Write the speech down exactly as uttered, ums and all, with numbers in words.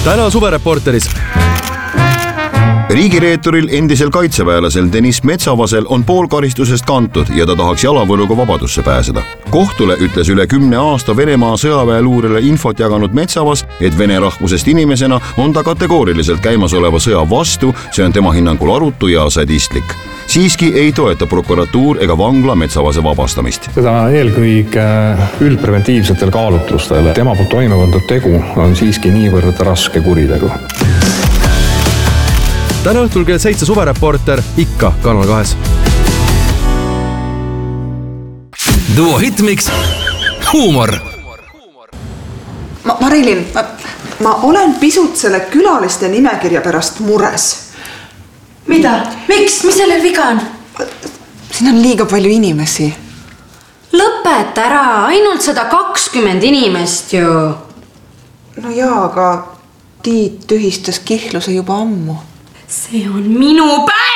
täna Suvereporteris. Riigireeturil endisel kaitseväelasel Deniss Metsavasel on pool karistusest kantud ja ta tahaks jalavõluga vabadusse pääseda. Kohtule ütles üle kümne aasta Venemaa sõjaväeluurele infot jaganud Metsavas, et vene rahvusest inimesena on ta kategooriliselt käimasoleva sõja vastu, see on tema hinnangul arutu ja sadistlik. Siiski ei toeta prokuratuur ega vangla Metsavase vabastamist. Seda eelkõige üldpreventiivsetel kaalutlustel. Tema poolt toimepandud tegu on siiski niivõrd raske kuritegu. Täna õhtul kell seitse Suvereporter, ikka Kanal kahes. Duo Hitmix, huumor. Ma, Marilyn, ma, ma olen pisut selle külaliste nimekirja pärast mures. Mida? Miks? Mis sellel viga on? Siin on liiga palju inimesi. Lõpeta ära, ainult sada kakskümmend inimest ju. No jaa, aga Tiit tühistas kihluse juba ammu. See on minu päev!